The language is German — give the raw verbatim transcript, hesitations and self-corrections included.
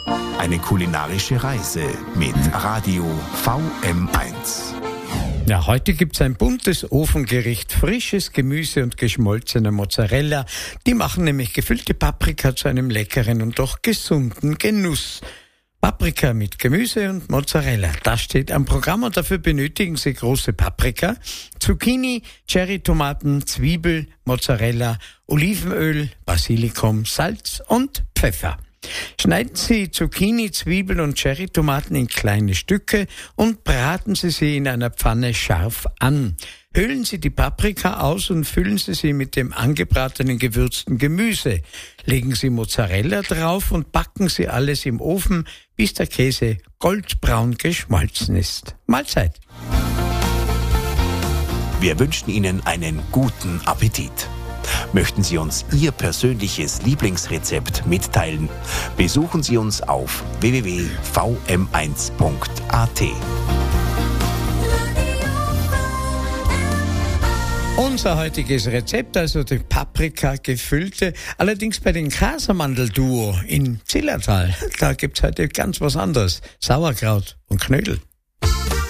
Eine kulinarische Reise mit Radio V M eins. Ja, heute gibt's ein buntes Ofengericht, frisches Gemüse und geschmolzene Mozzarella. Die machen nämlich gefüllte Paprika zu einem leckeren und doch gesunden Genuss. Paprika mit Gemüse und Mozzarella, das steht am Programm und dafür benötigen Sie große Paprika, Zucchini, Cherrytomaten, Zwiebel, Mozzarella, Olivenöl, Basilikum, Salz und Pfeffer. Schneiden Sie Zucchini, Zwiebeln und Cherrytomaten in kleine Stücke und braten Sie sie in einer Pfanne scharf an. Höhlen Sie die Paprika aus und füllen Sie sie mit dem angebratenen gewürzten Gemüse. Legen Sie Mozzarella drauf und backen Sie alles im Ofen, bis der Käse goldbraun geschmolzen ist. Mahlzeit! Wir wünschen Ihnen einen guten Appetit. Möchten Sie uns Ihr persönliches Lieblingsrezept mitteilen? Besuchen Sie uns auf w w w punkt v m eins punkt a t. Unser heutiges Rezept, also die Paprika gefüllte, allerdings bei den Casamandel-Duo in Zillertal. Da gibt's heute ganz was anderes. Sauerkraut und Knödel.